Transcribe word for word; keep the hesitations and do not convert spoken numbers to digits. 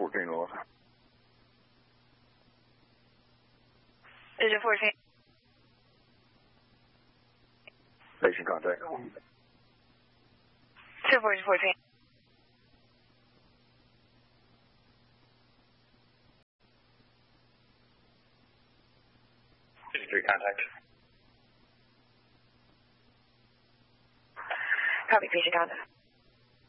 fourteen off. Vision fourteen. Patient contact. two fourteen fourteen. Vision three contact. Copy, patient contact.